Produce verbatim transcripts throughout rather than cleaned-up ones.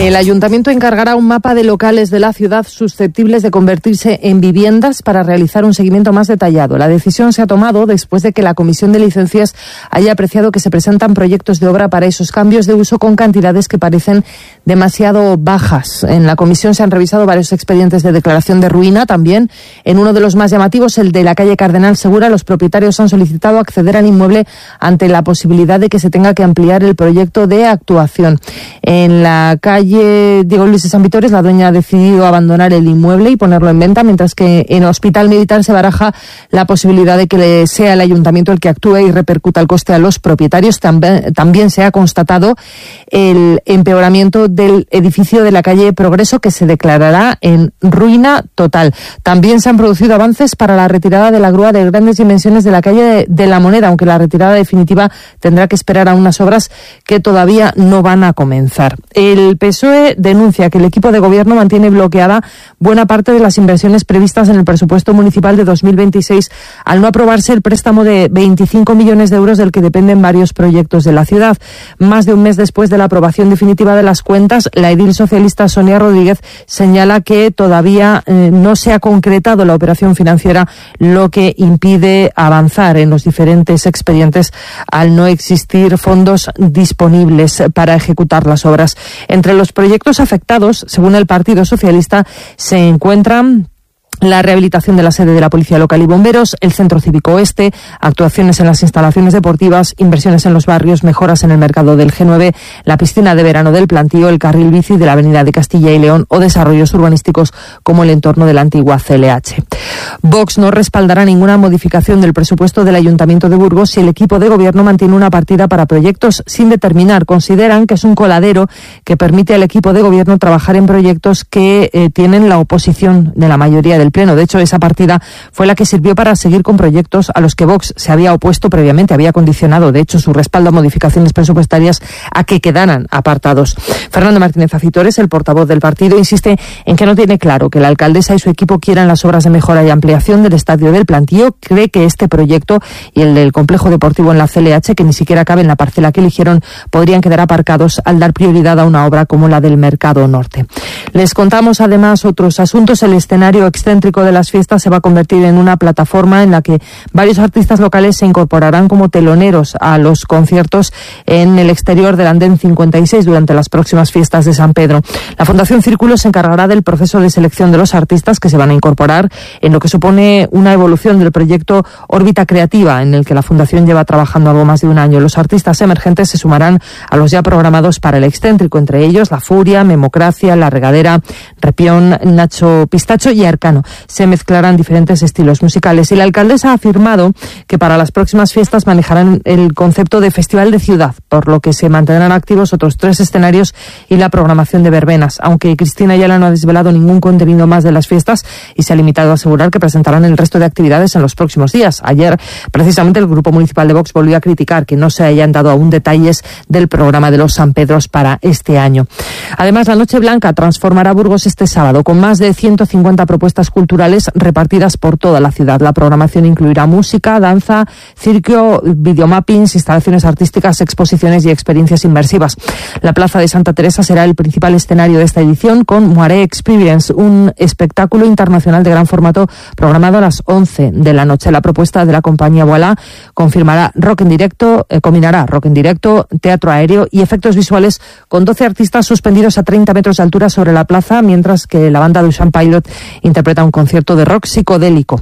El Ayuntamiento encargará un mapa de locales de la ciudad susceptibles de convertirse en viviendas para realizar un seguimiento más detallado. La decisión se ha tomado después de que la Comisión de Licencias haya apreciado que se presentan proyectos de obra para esos cambios de uso con cantidades que parecen demasiado bajas. En la comisión se han revisado varios expedientes de declaración de ruina. También, en uno de los más llamativos, el de la calle Cardenal Segura, los propietarios han solicitado acceder al inmueble ante la posibilidad de que se tenga que ampliar el proyecto de actuación. En la calle Diego Luis de San Vitores, la dueña ha decidido abandonar el inmueble y ponerlo en venta, mientras que en el Hospital Militar se baraja la posibilidad de que sea el ayuntamiento el que actúe y repercuta el coste a los propietarios. También, también se ha constatado el empeoramiento del edificio de la calle Progreso, que se declarará en ruina total. También se han producido avances para la retirada de la grúa de grandes dimensiones de la calle de, de la Moneda, aunque la retirada definitiva tendrá que esperar a unas obras que todavía no van a comenzar. El P S O E denuncia que el equipo de gobierno mantiene bloqueada buena parte de las inversiones previstas en el presupuesto municipal de dos mil veintiséis al no aprobarse el préstamo de veinticinco millones de euros del que dependen varios proyectos de la ciudad. Más de un mes después de la aprobación definitiva de las cuentas, la edil socialista Sonia Rodríguez señala que todavía eh, no se ha concretado la operación financiera, lo que impide avanzar en los diferentes expedientes al no existir fondos disponibles para ejecutar las obras. Entre los proyectos afectados, según el Partido Socialista, se encuentran la rehabilitación de la sede de la Policía Local y Bomberos, el Centro Cívico Oeste, actuaciones en las instalaciones deportivas, inversiones en los barrios, mejoras en el mercado del G nueve, la piscina de verano del Plantío, el carril bici de la Avenida de Castilla y León o desarrollos urbanísticos como el entorno de la antigua C L H. Vox no respaldará ninguna modificación del presupuesto del Ayuntamiento de Burgos si el equipo de gobierno mantiene una partida para proyectos sin determinar. Consideran que es un coladero que permite al equipo de gobierno trabajar en proyectos que eh, tienen la oposición de la mayoría del Pleno. De hecho, esa partida fue la que sirvió para seguir con proyectos a los que Vox se había opuesto previamente, había condicionado, de hecho, su respaldo a modificaciones presupuestarias a que quedaran apartados. Fernando Martínez Acitores, el portavoz del partido, insiste en que no tiene claro que la alcaldesa y su equipo quieran las obras de mejora y ampliación del estadio del Plantío. Cree que este proyecto y el del complejo deportivo en la C L H, que ni siquiera cabe en la parcela que eligieron, podrían quedar aparcados al dar prioridad a una obra como la del Mercado Norte. Les contamos además otros asuntos. El escenario excéntrico de las fiestas se va a convertir en una plataforma en la que varios artistas locales se incorporarán como teloneros a los conciertos en el exterior del Andén cincuenta y seis durante las próximas fiestas de San Pedro. La Fundación Círculo se encargará del proceso de selección de los artistas que se van a incorporar, en lo que supone una evolución del proyecto Órbita Creativa, en el que la Fundación lleva trabajando algo más de un año. Los artistas emergentes se sumarán a los ya programados para el excéntrico, entre ellos La Furia, Memocracia, La Regadera, Repión, Nacho Pistacho y Arcano. Se mezclarán diferentes estilos musicales y la alcaldesa ha afirmado que para las próximas fiestas manejarán el concepto de festival de ciudad, por lo que se mantendrán activos otros tres escenarios y la programación de verbenas, aunque Cristina Ayala no ha desvelado ningún contenido más de las fiestas y se ha limitado a asegurar que presentarán el resto de actividades en los próximos días. Ayer, precisamente, el Grupo Municipal de Vox volvió a criticar que no se hayan dado aún detalles del programa de los San Pedros para este año. Además, la Noche Blanca transformará Burgos este sábado con más de ciento cincuenta propuestas culturales repartidas por toda la ciudad. La programación incluirá música, danza, circo, videomappings, instalaciones artísticas, exposiciones y experiencias inmersivas. La Plaza de Santa Teresa será el principal escenario de esta edición con Moiré Experience, un espectáculo internacional de gran formato programado a las once de la noche. La propuesta de la compañía Voilà confirmará rock en directo, eh, combinará rock en directo, teatro aéreo y efectos visuales con doce artistas suspendidos a treinta metros de altura sobre la plaza, mientras que la banda Duchamp Pilot interpreta un concierto de rock psicodélico.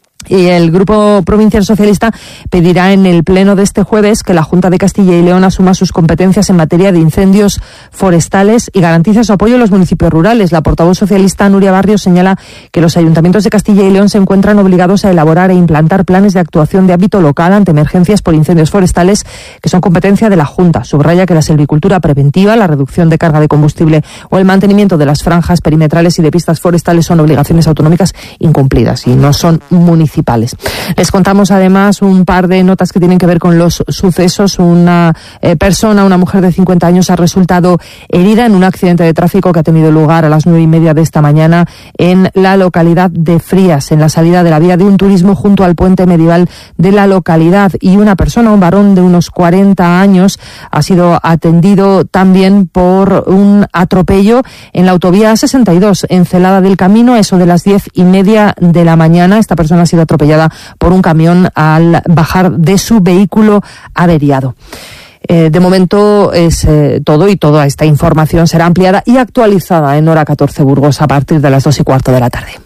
Y el Grupo Provincial Socialista pedirá en el pleno de este jueves que la Junta de Castilla y León asuma sus competencias en materia de incendios forestales y garantice su apoyo a los municipios rurales. La portavoz socialista Nuria Barrios señala que los ayuntamientos de Castilla y León se encuentran obligados a elaborar e implantar planes de actuación de ámbito local ante emergencias por incendios forestales que son competencia de la Junta. Subraya que la silvicultura preventiva, la reducción de carga de combustible o el mantenimiento de las franjas perimetrales y de pistas forestales son obligaciones autonómicas incumplidas y no son municipales. municipales. Les contamos además un par de notas que tienen que ver con los sucesos. Una eh, persona, una mujer de cincuenta años, ha resultado herida en un accidente de tráfico que ha tenido lugar a las nueve y media de esta mañana en la localidad de Frías, en la salida de la vía de un turismo junto al puente medieval de la localidad. Y una persona, un varón de unos cuarenta años, ha sido atendido también por un atropello en la autovía sesenta y dos, en Celada del Camino, eso de las diez y media de la mañana. Esta persona ha sido atropellada por un camión al bajar de su vehículo averiado. Eh, de momento es eh, todo, y toda esta información será ampliada y actualizada en Hora catorce Burgos a partir de las dos y cuarto de la tarde.